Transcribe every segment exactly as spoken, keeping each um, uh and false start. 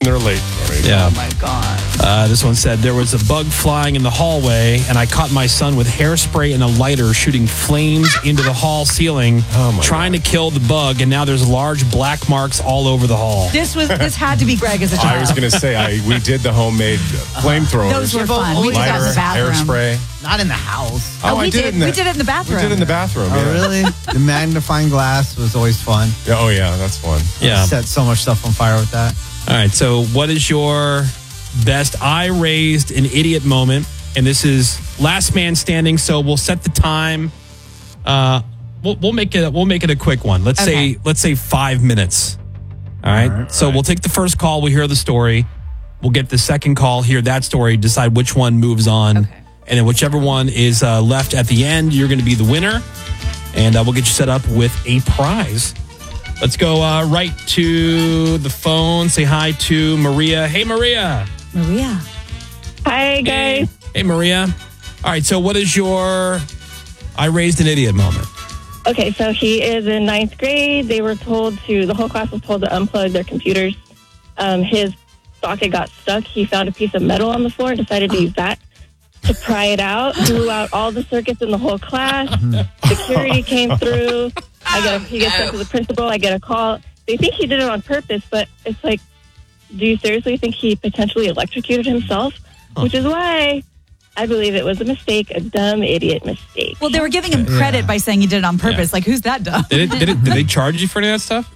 They're late. Yeah. Oh, my God. Uh, this one said, there was a bug flying in the hallway, and I caught my son with hairspray and a lighter shooting flames into the hall ceiling, Oh, my trying God. to kill the bug, and now there's large black marks all over the hall. This was this had to be Greg as a I child. was going to say, I we did the homemade flamethrowers. Those were fun. We did that in Lighter, the bathroom. hairspray. Not in the house. Oh, we I did, did. it in the, we did it in the bathroom. We did it in the bathroom. Oh, yeah. really? The magnifying glass was always fun. Yeah, oh, yeah, that's fun. Yeah. Set so much stuff on fire with that. All right, so what is your best I raised an idiot moment? And this is last man standing, so we'll set the time. Uh, we'll, we'll make it. We'll make it a quick one. Let's Okay. say let's say five minutes. All right. All right, so we'll take the first call. We hear the story. We'll get the second call. Hear that story. Decide which one moves on, Okay. and then whichever one is uh, left at the end, you're going to be the winner, and uh, we'll get you set up with a prize. Let's go uh, right to the phone. Say hi to Maria. Hey, Maria. Maria. Hi, guys. Hey, Maria. All right, so what is your I raised an idiot moment? Okay, so he is in ninth grade. They were told to, the whole class was told to unplug their computers. Um, his socket got stuck. He found a piece of metal on the floor and decided to use that to pry it out. Blew out all the circuits in the whole class. Security came through. I get a, he gets sent to the principal. I get a call. They think he did it on purpose, but it's like, do you seriously think he potentially electrocuted himself? Which is why I believe it was a mistake, a dumb idiot mistake. Well, they were giving him credit Yeah. by saying he did it on purpose. Yeah. Like, who's that dumb? Did, it, did, it, did they charge you for any of that stuff?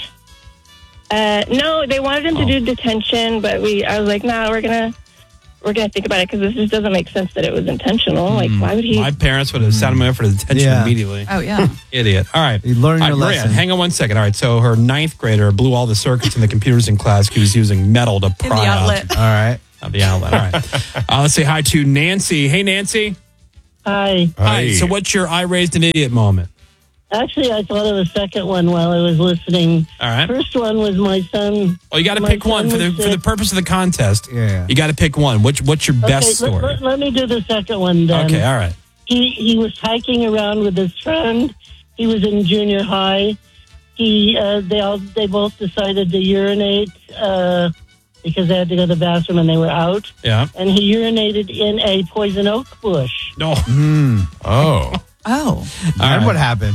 Uh, no, they wanted him to Oh. do detention, but we. I was like, nah, we're gonna we're gonna think about it because this just doesn't make sense that it was intentional. Like, why would he? My parents would have sat him up for detention Yeah. immediately. Oh, yeah. Idiot. All right. You learn All your right, Maria, lesson. hang on one second. All right, so her ninth grader blew all the circuits in the computers in class. He was using metal to In pry the out outlet. All right. of the outlet. All right. Uh, let's say hi to Nancy. Hey, Nancy. Hi. Hi. So what's your I raised an idiot moment? Actually, I thought of a second one while I was listening. All right. First one was my son. Well, you got to my pick one son for the was for the sick. purpose of the contest. Yeah. You got to pick one. Which what's your best Okay, let- story? Let, let me do the second one then. Okay. All right. He he was hiking around with his friend. He was in junior high. He uh, they all they both decided to urinate uh, because they had to go to the bathroom and they were out. Yeah. And he urinated in a poison oak bush. No. Oh. Oh. And what happened?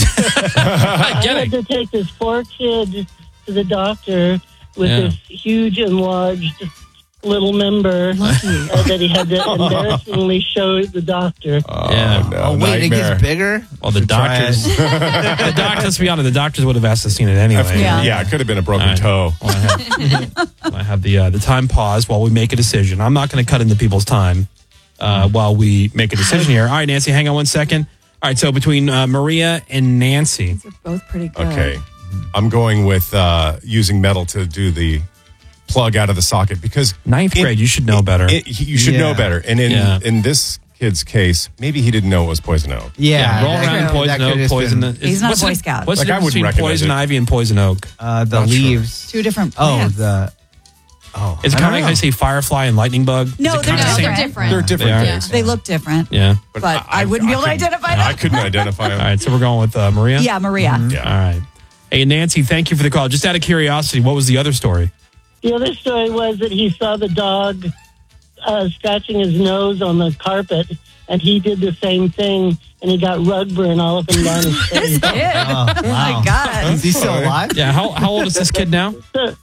I Get had it. to take this poor kid to the doctor with Yeah. this huge enlarged little member uh, that he had to embarrassingly show the doctor. Oh, Yeah. no. Oh, wait, it Nightmare. gets bigger? Well, the Should try doctors. it. the doctors. Let's be honest. The doctors would have asked to see it anyway. Yeah. Yeah, it could have been a broken All right. toe. Well, I have, I have the uh, the time pause while we make a decision. I'm not going to cut into people's time uh, while we make a decision here. All right, Nancy, hang on one second. All right, so between uh, Maria and Nancy, They're both pretty good. Okay. I'm going with uh, using metal to do the plug out of the socket because ninth in- grade, you should know better. it- he- you should Yeah. know better. And in Yeah. in this kid's case, maybe he didn't know it was poison oak. Yeah. roll that around could- poison that could oak, just poison. been, is- He's not a what's Boy the- Scout. What's Like, the I difference wouldn't between recognize poison it. ivy and poison oak? uh, the Not sure. leaves. Two different Oh, plants. the. Oh, It's I kind of don't like I know. say firefly and lightning bug. No, Is it they're kinda not. the They're same? different. They're different They are. things. They look different. Yeah. But I wouldn't be able to couldn't- identify them. I couldn't identify him. All right, so we're going with uh, Maria? Yeah, Maria. Yeah. All right. Hey, Nancy, thank you for the call. Just out of curiosity, what was the other story? The other story was that he saw the dog uh, scratching his nose on the carpet, and he did the same thing, and he got rug burn all up and down his face. Kid. Oh, Oh, wow. my God. Is he still alive? Yeah, how, how old is this kid now? So,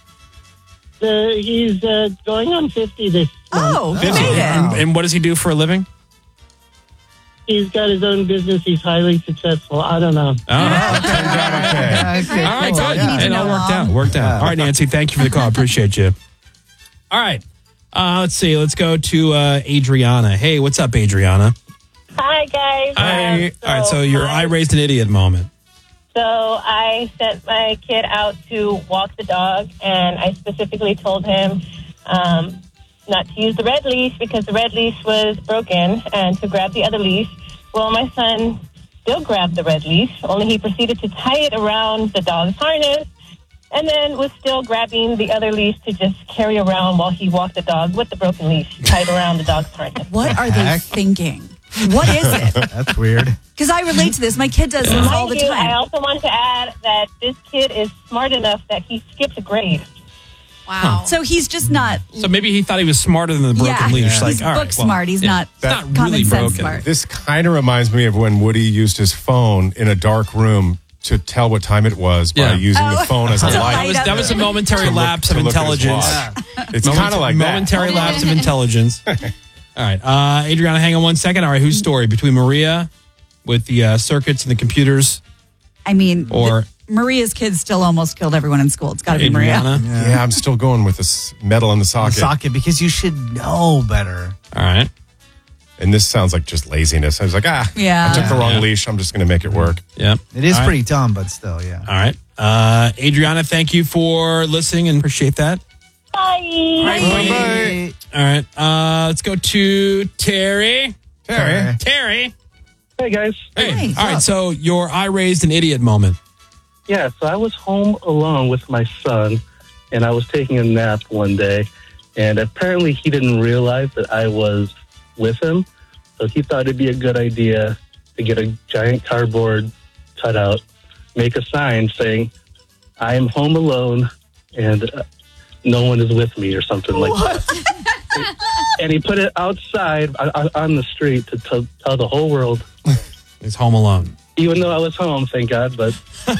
the, he's uh, going on fifty this month. Oh, Busy. made it. And, and what does he do for a living? He's got his own business. He's highly successful. I don't know. Oh, Turned out okay. Yeah, okay, all right, cool, good. yeah. It all know, worked out. Mom. Worked out. Yeah. All right, Nancy, thank you for the call. Appreciate you. All right. Uh, let's see. Let's go to uh, Adriana. Hey, what's up, Adriana? Hi, guys. Hi. Um, All right, so your I I, raised an idiot moment. so I sent my kid out to walk the dog, and I specifically told him um, not to use the red leash because the red leash was broken, and to grab the other leash. Well, my son still grabbed the red leash, only he proceeded to tie it around the dog's harness, and then was still grabbing the other leash to just carry around while he walked the dog with the broken leash tied around the dog's harness. What are they Heck? thinking? What is it? That's weird. Because I relate to this. My kid does this all the Mind you, I time. also want to add that this kid is smart enough that he skipped a grade. Wow. So he's just not. So maybe he thought he was smarter than the broken yeah, leash. he's Like, book all right, well, smart. He's yeah, not it's not common really sense broken. smart. This kind of reminds me of when Woody used his phone in a dark room to tell what time it was by Yeah. using Oh. the phone as a To light. That was, that was a momentary To look- lapse to of look at his intelligence. watch. It's kind of like that. Momentary lapse of intelligence. All right. Uh, Adriana, hang on one second. All right. Whose story? Between Maria with the uh, circuits and the computers I mean, or the- Maria's kids still almost killed everyone in school. It's got to be Maria. Adriana? Yeah, I'm still going with this metal in the socket. Socket, because you should know better. All right. And this sounds like just laziness. I was like, ah, Yeah. I took the wrong Yeah. leash. I'm just going to make it work. Yep. It is All right. pretty dumb, but still, yeah. All right. Uh, Adriana, thank you for listening and appreciate that. Bye. Bye. All right. Uh, let's go to Terry. Terry. Terry. Hey guys. Hey. Hey, All right. what's So your I raised an idiot moment. Yeah, so I was home alone with my son, and I was taking a nap one day, and apparently he didn't realize that I was with him, so he thought it'd be a good idea to get a giant cardboard cutout, make a sign saying, "I am home alone, and uh, no one is with me," or something like that. And he put it outside on, on the street to tell, tell the whole world, He's home alone. even though I was home, thank God, but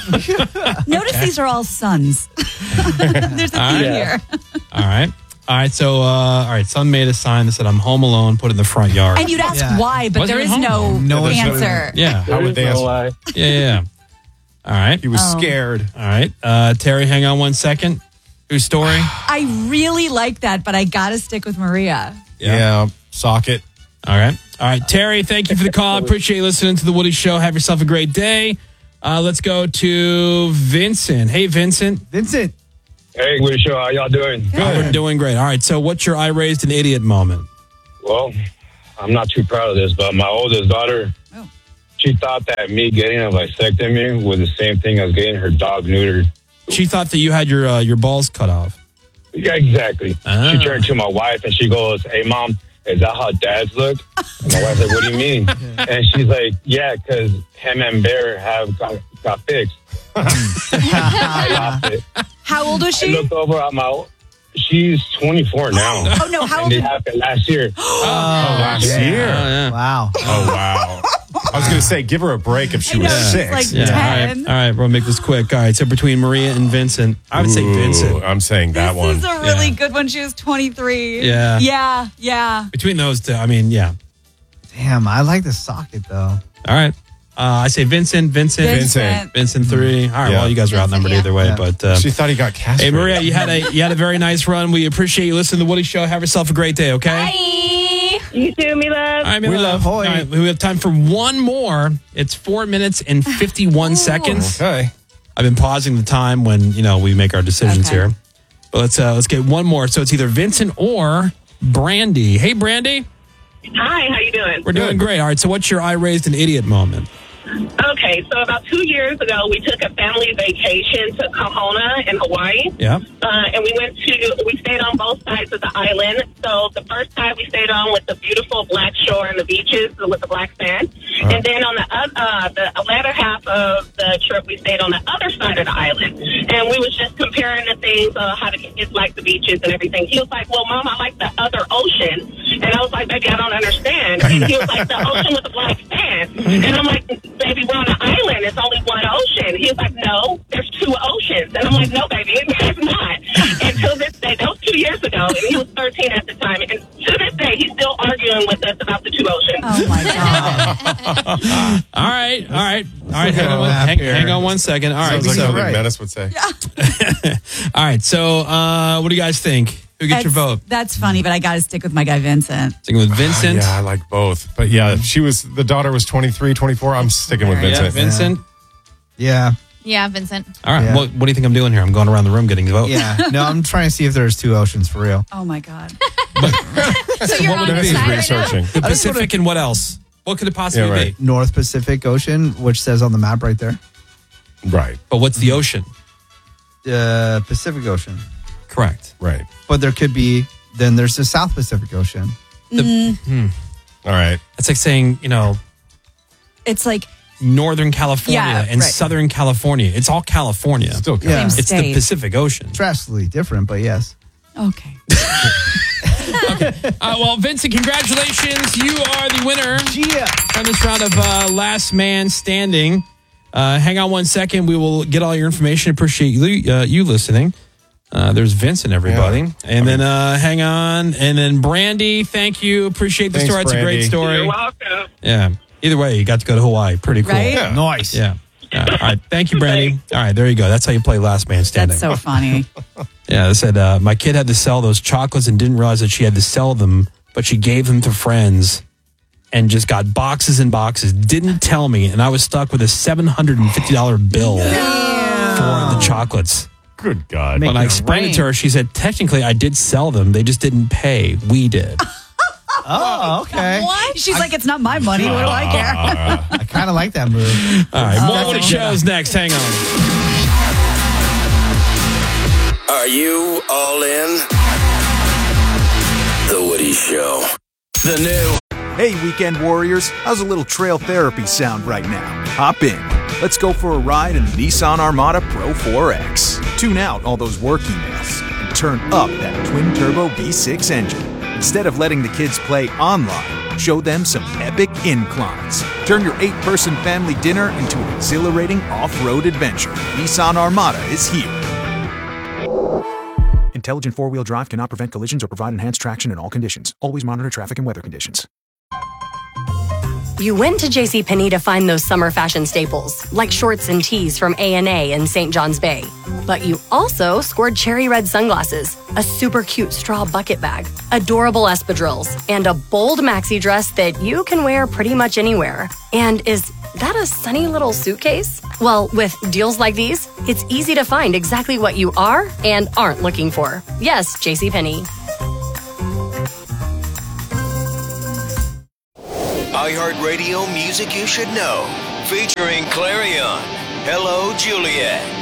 Notice these are all sons. There's a All theme right. here. All right. All right. So, uh, all right. Son made a sign that said, "I'm home alone." Put it in the front yard. And you'd ask Yeah. why, but Was there he is at no, home? No one's answer. yeah. How would they there's no answer? lie. Yeah. Yeah. All right. He was Oh. scared. All right. Uh, Terry, hang on one second. Whose story? I really like that, but I got to stick with Maria. Yeah. Socket. All right. All right. Terry, thank you for the call. Appreciate you listening to The Woody Show. Have yourself a great day. Uh, let's go to Vincent. Hey, Vincent. Vincent. Hey, Woody Show, how y'all doing? We're doing great. All right. So, what's your I raised an idiot moment? Well, I'm not too proud of this, but my oldest daughter, Oh. she thought that me getting a vasectomy was the same thing as getting her dog neutered. She thought that you had your uh, your balls cut off. Yeah, exactly. Ah. She turned to my wife and she goes, "Hey, Mom, is that how dads look?" And my wife's like, "What do you mean?" And she's like, "Yeah, because him and Bear have got, got fixed." I lost it. How old was I she? looked over at my... She's twenty-four now. Oh, no. How And old it is happened last year. Oh, last Yeah. year. Oh, yeah. Wow. Oh, wow. I was going to say, give her a break if she I was know, she's six. like- Yeah. All right. ten. All right. We'll make this quick. All right. So, between Maria and Vincent, I would say Ooh, Vincent. I'm saying that This one. is a really Yeah. good one. She was twenty-three. Yeah. Yeah. Yeah. Between those two, I mean, yeah. Damn, I like the socket, though. All right. Uh, I say Vincent, Vincent, Vincent. Vincent three. All right. Yeah. Well, you guys are outnumbered Vincent, either way, yeah. but uh, She thought he got hey, castrated. Maria, you had a you had a very nice run. We appreciate you listening to the Woody Show. Have yourself a great day. Okay. Bye. You too, me love. All right, We Mila. love All Hoy. right, we have time for one more. It's four minutes and fifty-one seconds. Okay. I've been pausing the time when you know we make our decisions Okay. here. But let's uh, let's get one more. So it's either Vincent or Brandy. Hey, Brandy. Hi, how you doing? We're doing great. All right. So what's your I raised an idiot moment? Okay, so about two years ago, we took a family vacation to Kahuna in Hawaii. Yeah. Uh, and we went to, we stayed on both sides of the island. So the first side we stayed on with the beautiful black shore and the beaches with the black sand. And then on the oth- uh, the latter half of the trip, we stayed on the other side of the island. And we was just comparing the things, uh, how the kids like the beaches and everything. He was like, well, Mom, I like the other ocean. And I was like, baby, I don't understand. And he was like, the ocean with the black sand. And I'm like, baby, we're on an island. It's only one ocean. He was like, no, there's two oceans. And I'm like, no, baby, there's not. Until this day, that was two years ago, and he was thirteen at the time. And to this day, he's still arguing with us about the two oceans. Oh, my God. All right. All right. All right. Hang on, one, Map hang, here. hang on one second. All right. Sounds like So, something right. Menace would say. all right. So uh, what do you guys think? Who gets your That's- vote? That's funny, but I got to stick with my guy, Vincent. Sticking with Vincent. Yeah, I like both. But yeah, she was, the daughter was twenty-three, twenty-four. I'm sticking with Yeah, Vincent. Vincent. Yeah. Yeah, Vincent. All right. Yeah. What, what do you think I'm doing here? I'm going around the room getting the vote. Yeah. No, I'm trying to see if there's two oceans for real. Oh, my God. So you're what would on it the be? side right now? Researching. The Pacific and what else? What could it possibly Yeah, right. be? North Pacific Ocean, which says on the map right there. Right, But what's the ocean? Uh, Pacific Ocean. Correct. right. But there could be, then there's the South Pacific Ocean. The, hmm. All right. It's like saying, you know, It's like Northern California Yeah, and right. Southern California. It's all California. Still Yeah. counts. It's the State. Pacific Ocean. Drastically different, but yes. Okay. Uh, well, Vincent, congratulations. You are the winner Yeah. on this round of uh, Last Man Standing. Uh, hang on one second. We will get all your information. Appreciate you, uh, you listening. Uh, there's Vincent, everybody. Yeah. And then uh, hang on. And then Brandy, thank you. Appreciate the Thanks, story. It's a great Brandy. story. You're welcome. Yeah. Either way, you got to go to Hawaii. Pretty cool. Right? Yeah. Nice. Yeah. Yeah. All right. Thank you, Brandy. All right. There you go. That's how you play Last Man Standing. That's so funny. Yeah, they said, uh, my kid had to sell those chocolates and didn't realize that she had to sell them, but she gave them to friends and just got boxes and boxes. Didn't tell me, and I was stuck with a seven hundred fifty dollars bill for the chocolates. Good God. When I explained it to her, she said, technically, I did sell them. They just didn't pay. We did. Oh, okay. What? She's like, it's not my money. What do I care? I kind of like that move. All right, more that's Woody a- shows next. Hang on. Are you all in? The Woody Show. The new. Hey, weekend warriors, how's a little trail therapy sound right now? Hop in. Let's go for a ride in the Nissan Armada Pro four X. Tune out all those work emails and turn up that twin-turbo V six engine. Instead of letting the kids play online, show them some epic inclines. Turn your eight-person family dinner into an exhilarating off-road adventure. Nissan Armada is here. Intelligent four-wheel drive cannot prevent collisions or provide enhanced traction in all conditions. Always monitor traffic and weather conditions. You went to JCPenney to find those summer fashion staples, like shorts and tees from A and A in Saint John's Bay. But you also scored cherry red sunglasses, a super cute straw bucket bag, adorable espadrilles, and a bold maxi dress that you can wear pretty much anywhere. And is that a sunny little suitcase? Well, with deals like these, it's easy to find exactly what you are and aren't looking for. Yes, JCPenney. iHeartRadio Music You Should Know. Featuring Clarion. Hello, Juliet.